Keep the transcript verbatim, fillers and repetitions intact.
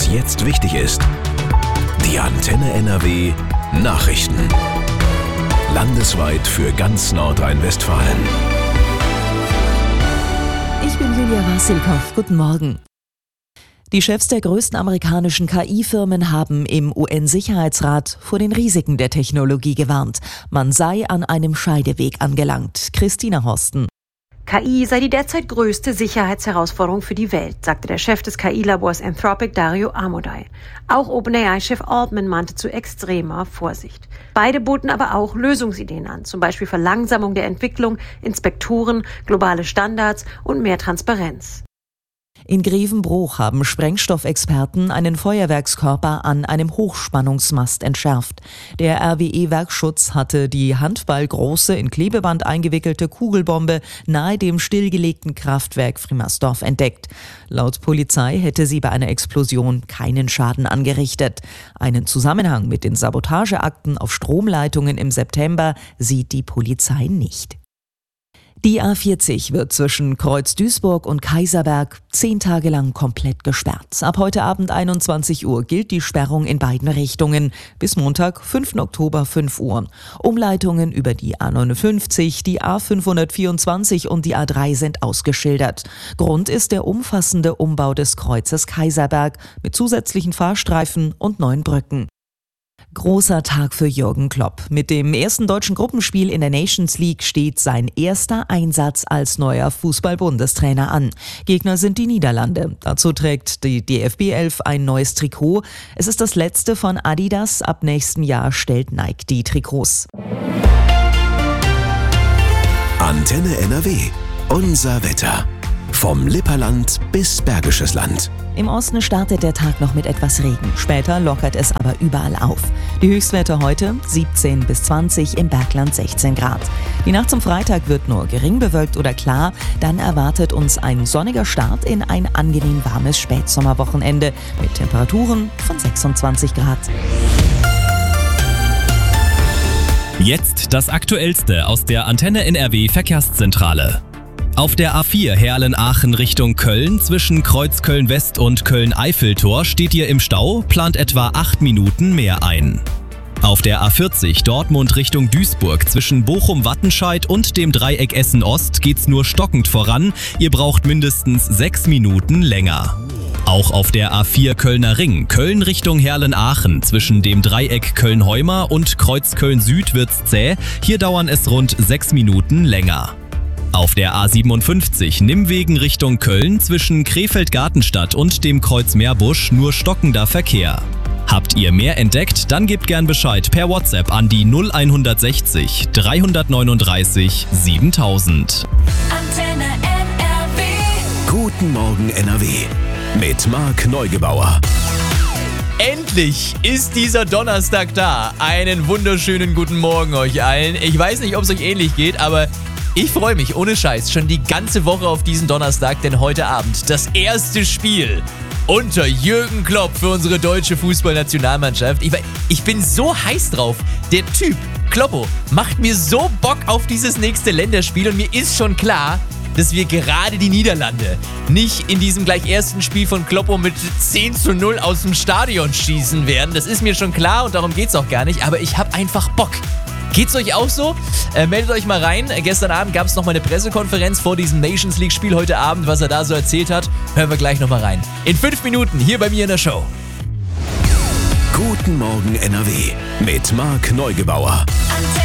was jetzt wichtig ist. Die Antenne N R W Nachrichten. Landesweit für ganz Nordrhein-Westfalen. Ich bin Julia Wassilkow. Guten Morgen. Die Chefs der größten amerikanischen K I-Firmen haben im U N-Sicherheitsrat vor den Risiken der Technologie gewarnt. Man sei an einem Scheideweg angelangt. Christina Horsten. K I sei die derzeit größte Sicherheitsherausforderung für die Welt, sagte der Chef des K I-Labors Anthropic, Dario Amodei. Auch OpenAI-Chef Altman mahnte zu extremer Vorsicht. Beide boten aber auch Lösungsideen an, zum Beispiel Verlangsamung der Entwicklung, Inspektoren, globale Standards und mehr Transparenz. In Grevenbroich haben Sprengstoffexperten einen Feuerwerkskörper an einem Hochspannungsmast entschärft. Der R W E-Werkschutz hatte die handballgroße, in Klebeband eingewickelte Kugelbombe nahe dem stillgelegten Kraftwerk Frimmersdorf entdeckt. Laut Polizei hätte sie bei einer Explosion keinen Schaden angerichtet. Einen Zusammenhang mit den Sabotageakten auf Stromleitungen im September sieht die Polizei nicht. Die A vierzig wird zwischen Kreuz-Duisburg und Kaiserberg zehn Tage lang komplett gesperrt. Ab heute Abend einundzwanzig Uhr gilt die Sperrung in beiden Richtungen. Bis Montag, fünften Oktober, fünf Uhr. Umleitungen über die A neunundfünfzig, die A fünfhundertvierundzwanzig und die A drei sind ausgeschildert. Grund ist der umfassende Umbau des Kreuzes Kaiserberg mit zusätzlichen Fahrstreifen und neuen Brücken. Großer Tag für Jürgen Klopp. Mit dem ersten deutschen Gruppenspiel in der Nations League steht sein erster Einsatz als neuer Fußball-Bundestrainer an. Gegner sind die Niederlande. Dazu trägt die D F B elf ein neues Trikot. Es ist das letzte von Adidas. Ab nächstem Jahr stellt Nike die Trikots. Antenne N R W. Unser Wetter. Vom Lipperland bis Bergisches Land. Im Osten startet der Tag noch mit etwas Regen. Später lockert es aber überall auf. Die Höchstwerte heute siebzehn bis zwanzig, im Bergland sechzehn Grad. Die Nacht zum Freitag wird nur gering bewölkt oder klar. Dann erwartet uns ein sonniger Start in ein angenehm warmes Spätsommerwochenende mit Temperaturen von sechsundzwanzig Grad. Jetzt das Aktuellste aus der Antenne N R W Verkehrszentrale. Auf der A vier Herrlen-Aachen Richtung Köln zwischen Kreuzköln-West und Köln-Eiffeltor steht ihr im Stau, plant etwa acht Minuten mehr ein. Auf der A vierzig Dortmund Richtung Duisburg zwischen Bochum-Wattenscheid und dem Dreieck Essen-Ost geht's nur stockend voran, ihr braucht mindestens sechs Minuten länger. Auch auf der A vier Kölner Ring, Köln Richtung Herrlen-Aachen zwischen dem Dreieck Köln-Heuma und Kreuz Köln-Süd wird's zäh, hier dauern es rund sechs Minuten länger. Auf der A siebenundfünfzig Nimmwegen Richtung Köln zwischen Krefeld-Gartenstadt und dem Kreuz Meerbusch nur stockender Verkehr. Habt ihr mehr entdeckt? Dann gebt gern Bescheid per WhatsApp an die null hundertsechzig dreihundertneununddreißig siebentausend. Antenne N R W. Guten Morgen N R W. Mit Marc Neugebauer. Endlich ist dieser Donnerstag da. Einen wunderschönen guten Morgen euch allen. Ich weiß nicht, ob es euch ähnlich geht, aber ich freue mich, ohne Scheiß, schon die ganze Woche auf diesen Donnerstag, denn heute Abend das erste Spiel unter Jürgen Klopp für unsere deutsche Fußballnationalmannschaft. Ich, ich bin so heiß drauf. Der Typ, Kloppo, macht mir so Bock auf dieses nächste Länderspiel und mir ist schon klar, dass wir gerade die Niederlande nicht in diesem gleich ersten Spiel von Kloppo mit zehn zu null aus dem Stadion schießen werden. Das ist mir schon klar und darum geht's auch gar nicht, aber ich habe einfach Bock. Geht's euch auch so? Äh, meldet euch mal rein. Gestern Abend gab es noch mal eine Pressekonferenz vor diesem Nations League Spiel. Heute Abend, was er da so erzählt hat, hören wir gleich noch mal rein. In fünf Minuten hier bei mir in der Show. Guten Morgen N R W mit Marc Neugebauer.